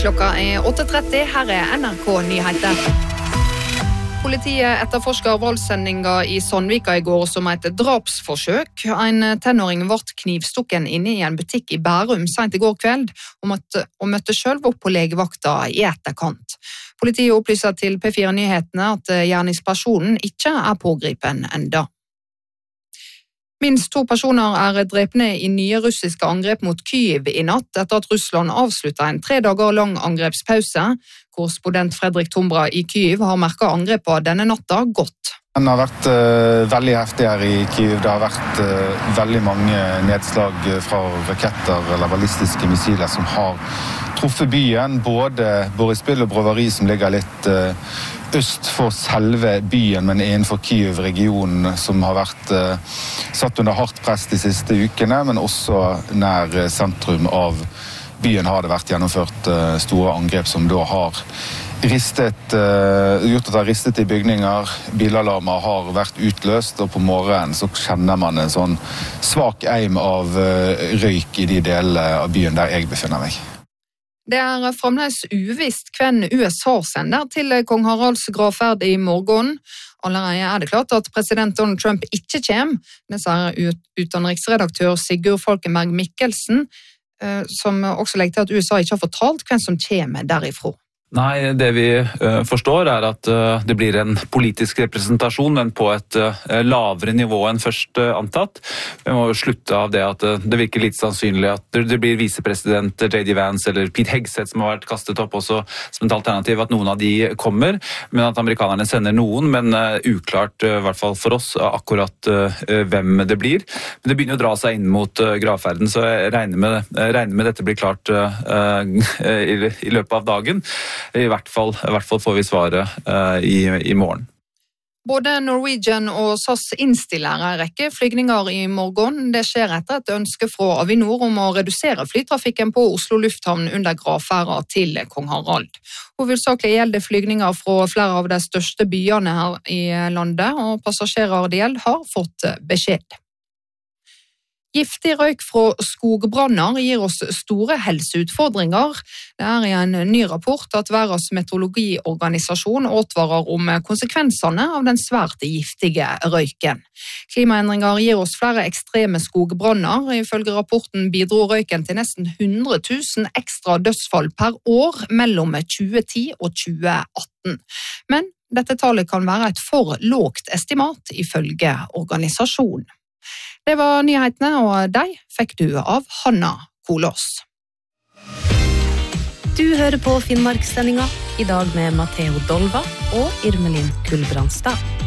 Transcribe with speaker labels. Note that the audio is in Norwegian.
Speaker 1: Klokka 8:30, her NRK Nyheter. Politiet etterforsker voldssendinga I Sandvika I går som et drapsforsøk. En tenåring ble knivstukken inne I en butikk I Bærum sent I går kveld, og møtte selv opp på legevakta I etterkant. Politiet opplyser til P4 Nyhetene at gjerningspersonen ikke pågripen enda. Minst 2 personer drepne I nye russiske angrep mot Kyiv I natt etter at Russland avsluttet en 3 dager lang angrepspause. Korrespondent Fredrik Tombra I Kyiv har merket angrepet denne natta godt.
Speaker 2: Den har vært veldig heftig her I Kyiv. Det har vært veldig mange nedslag fra raketter eller ballistiske missiler som har truffet byen. Både Boryspil og Brovary som ligger litt øst for selve byen, men innenfor Kyiv-regionen som har vært satt under hardt press de siste ukene, men også nær sentrum av byen har det vært gjennomført store angrep som da har gjort at det har ristet I bygninger. Bilalarmer har vært utløst, og på morgenen så kjenner man en sånn svak eim av røyk I de delene av byen der jeg befinner meg.
Speaker 1: Det fremdeles uvisst hvem USA sender til kong Haralds gravferd I morgen. Allerede det klart at president Donald Trump ikke kommer. Det sier utenriksredaktør Sigurd Falkenberg Mikkelsen, som også legger til at USA ikke har fortalt hvem som kommer derifra.
Speaker 3: Nei, det vi forstår at det blir en politisk representasjon, men på et lavere nivå enn først antatt. Vi må slutte av det at det virker litt sannsynlig at det blir visepresident J.D. Vance eller Pete Hegseth som har vært kastet opp også som et alternativ, at noen av de kommer, men at amerikanerne sender noen, men uklart, I hvert fall for oss, akkurat hvem det blir. Men det begynner å dra seg inn mot gravferden, så jeg regner med dette blir klart I løpet av dagen. I hvert fall får vi svaret I morgen.
Speaker 1: Både Norwegian og SAS innstiller en rekke flygninger I morgen. Det skjer etter et ønske fra Avinor om å redusere flytrafikken på Oslo lufthavn under gravferda til kong Harald. Hovedsakelig gjelder flygninger fra flere av de største byene her I landet, og passasjerer det gjelder har fått beskjed. Giftig røyk fra skogbranner gir oss store helseutfordringer. Det I en ny rapport at Verdens meteorologiorganisasjon advarer om konsekvensene av den svært giftige røyken. Klimaendringer gir oss flere ekstreme skogbranner. Ifølge rapporten bidro røyken til nesten 100 000 ekstra dødsfall per år mellom 2010 og 2018. Men dette tallet kan være et for lågt estimat ifølge organisasjonen. Det var nyhetene, og de fikk du av Hanna Kolås.
Speaker 4: Du hører på Finnmarkssendinga I dag med Matteo Dolva og Irmelin Kullbrandstad.